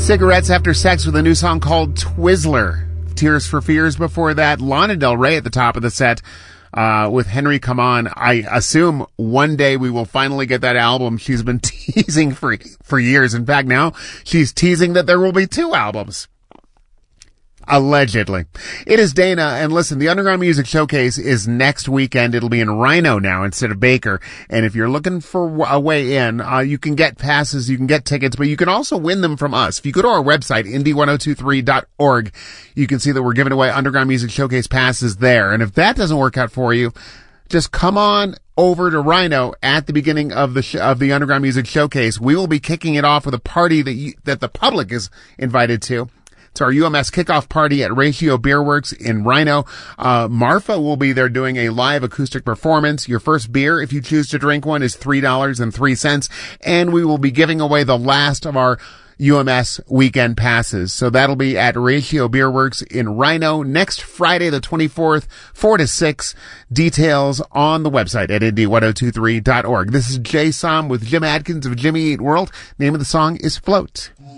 Cigarettes After Sex with a new song called Twizzler. Tears for Fears before that. Lana Del Rey at the top of the set with Henry Come On. I assume one day we will finally get that album she's been teasing for years. In fact, now she's teasing that there will be 2 albums. Allegedly. It is Dana, and listen, the Underground Music Showcase is next weekend. It'll be in Rhino now instead of Baker. And if you're looking for a way in, you can get passes, you can get tickets, but you can also win them from us. If you go to our website, indie1023.org, you can see that we're giving away Underground Music Showcase passes there. And if that doesn't work out for you, just come on over to Rhino at the beginning of the Underground Music Showcase. We will be kicking it off with a party that the public is invited to. It's our UMS kickoff party at Ratio Beer Works in Rhino. Marfa will be there doing a live acoustic performance. Your first beer, if you choose to drink one, is $3.03. And we will be giving away the last of our UMS weekend passes. So that'll be at Ratio Beer Works in Rhino next Friday, the 24th, 4 to 6. Details on the website at indie1023.org. This is Jay Som with Jim Adkins of Jimmy Eat World. Name of the song is Float.